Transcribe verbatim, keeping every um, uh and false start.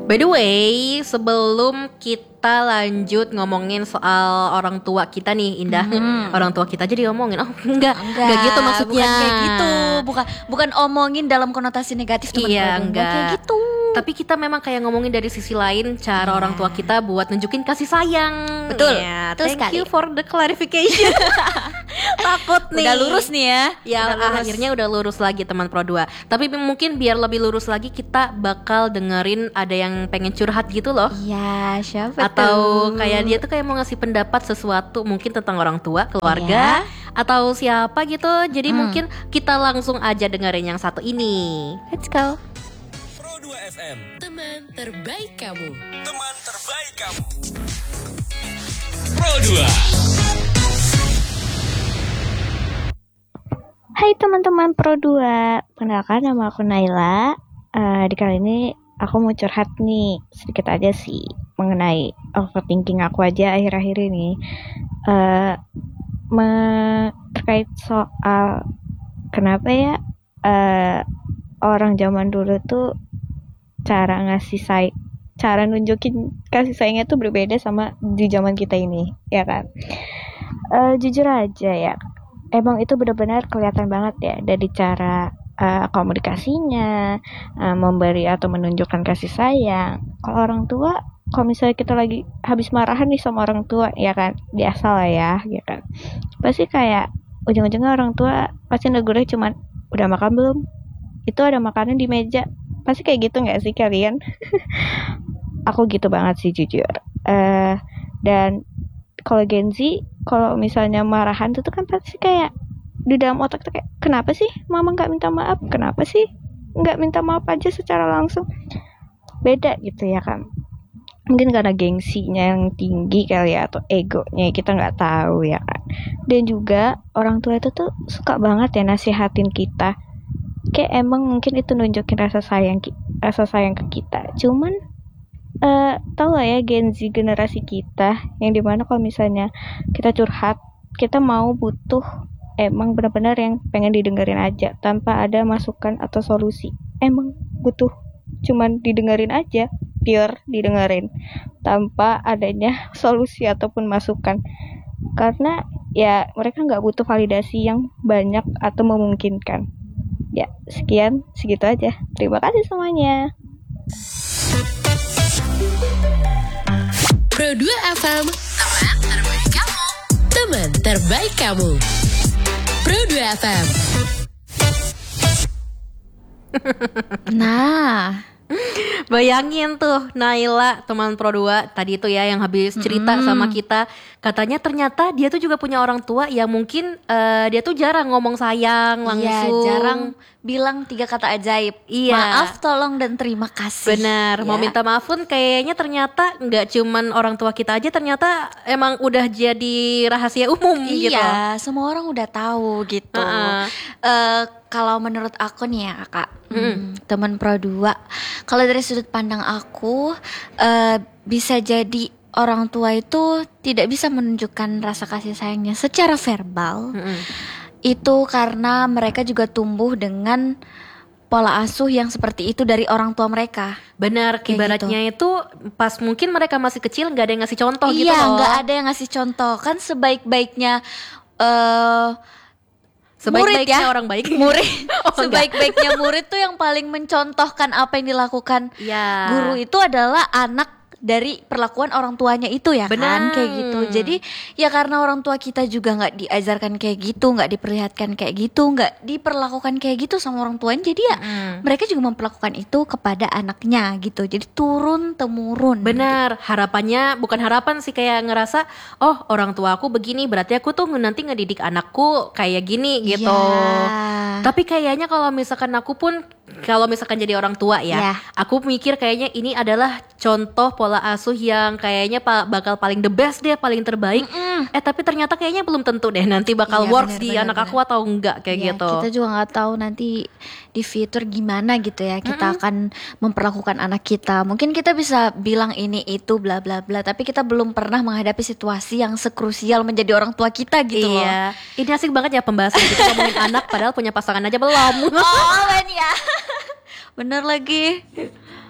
By the way, sebelum kita lanjut ngomongin soal orang tua kita nih, Indah. Hmm. Orang tua kita jadi ngomongin. Oh, enggak. Enggak, enggak gitu maksudnya. Bukan kayak gitu. Bukan bukan omongin dalam konotasi negatif teman-teman. Iya, enggak kayak gitu. Tapi kita memang kayak ngomongin dari sisi lain cara yeah. orang tua kita buat nunjukin kasih sayang. Betul. Yeah, Betul thank sekali. you for the clarification. Takut nih. Udah lurus nih ya. Ya udah akhirnya udah lurus lagi teman Pro dua. Tapi mungkin biar lebih lurus lagi kita bakal dengerin ada yang pengen curhat gitu loh. Iya, siapa Atau tuh? kayak dia tuh kayak mau ngasih pendapat sesuatu mungkin tentang orang tua, keluarga, yeah. atau siapa gitu. Jadi hmm. mungkin kita langsung aja dengerin yang satu ini. Let's go. Pro dua F M, teman terbaik kamu. Teman terbaik kamu. Pro dua. Hai teman-teman Pro dua, kenalkan nama aku Naila. uh, Di kali ini aku mau curhat nih, sedikit aja sih, mengenai overthinking aku aja akhir-akhir ini. uh, me- Terkait soal kenapa ya uh, orang zaman dulu tuh cara ngasih say cara nunjukin kasih sayangnya tuh berbeda sama di zaman kita ini, ya kan? uh, Jujur aja ya, emang itu benar-benar kelihatan banget ya dari cara uh, komunikasinya, uh, memberi atau menunjukkan kasih sayang. Kalau orang tua, kalau misalnya kita lagi habis marahan nih sama orang tua, ya kan, biasa lah ya, ya kan. Pasti kayak ujung-ujungnya orang tua pasti negurnya cuman, udah makan belum? Itu ada makanan di meja. Pasti kayak gitu nggak sih kalian? Aku gitu banget sih jujur. Uh, dan kalau Gen Z, kalau misalnya marahan tuh, tuh kan pasti kayak di dalam otak tuh kayak, kenapa sih mama nggak minta maaf? Kenapa sih nggak minta maaf aja secara langsung? Beda gitu ya kan? Mungkin karena gengsinya yang tinggi kali ya, atau egonya kita nggak tahu ya kan? Dan juga orang tua itu tuh suka banget ya nasihatin kita. Kayak emang mungkin itu nunjukin rasa sayang, rasa sayang ke kita. Cuman Uh, tahu lah ya Gen Z generasi kita, yang dimana kalau misalnya kita curhat, kita mau butuh emang benar-benar yang pengen didengerin aja tanpa ada masukan atau solusi. Emang butuh cuman didengerin aja, pure didengerin tanpa adanya solusi ataupun masukan. Karena ya mereka nggak butuh validasi yang banyak atau memungkinkan. Ya sekian, segitu aja. Terima kasih semuanya. Pro dua F M, teman terbaik kamu. Teman terbaik kamu. Pro dua F M. Nah, bayangin tuh Naila, teman Pro dua tadi itu ya yang habis cerita mm-hmm. sama kita. Katanya ternyata dia tuh juga punya orang tua yang mungkin uh, dia tuh jarang ngomong sayang langsung. Iya, jarang bilang tiga kata ajaib. Iya. Maaf, tolong, dan terima kasih. Benar, ya. Mau minta maaf pun kayaknya ternyata nggak cuman orang tua kita aja, ternyata emang udah jadi rahasia umum iya, gitu. Iya, semua orang udah tahu gitu. Uh-uh. Uh, kalau menurut aku nih ya kakak, hmm. Hmm, teman Pro dua, kalau dari sudut pandang aku, uh, bisa jadi orang tua itu tidak bisa menunjukkan rasa kasih sayangnya secara verbal. Hmm. Itu karena mereka juga tumbuh dengan pola asuh yang seperti itu dari orang tua mereka. Benar, ibaratnya gitu. Itu pas mungkin mereka masih kecil nggak ada yang ngasih contoh iya, gitu loh. Iya, nggak ada yang ngasih contoh. Kan sebaik-baiknya uh, sebaik-baiknya murid ya, orang baik. Murid, oh, sebaik-baiknya murid tuh yang paling mencontohkan apa yang dilakukan ya. Guru itu adalah anak dari perlakuan orang tuanya itu ya. Benar. Kan kayak gitu. Jadi ya karena orang tua kita juga nggak diajarkan kayak gitu, nggak diperlihatkan kayak gitu, nggak diperlakukan kayak gitu sama orang tuanya, jadi ya mm. mereka juga memperlakukan itu kepada anaknya gitu. Jadi turun temurun. Benar, gitu. Harapannya bukan harapan sih, kayak ngerasa oh orang tua aku begini, berarti aku tuh nanti ngedidik anakku kayak gini gitu. Yeah. Tapi kayaknya kalau misalkan aku pun kalau misalkan jadi orang tua ya, yeah. aku mikir kayaknya ini adalah contoh pola asuh yang kayaknya pa- bakal paling the best deh, paling terbaik. Mm-mm. Eh tapi ternyata kayaknya belum tentu deh nanti bakal yeah, works bener, di bener, anak bener. Aku atau enggak kayak yeah, gitu. Kita juga nggak tahu nanti di fitur gimana gitu ya. Kita Mm-mm. akan memperlakukan anak kita. Mungkin kita bisa bilang ini itu bla bla bla, tapi kita belum pernah menghadapi situasi yang sekrusial menjadi orang tua kita gitu iya. loh. Ini asik banget ya pembahasan kita ngomongin anak padahal punya pasangan aja belum. Oh kan ya. Bener lagi.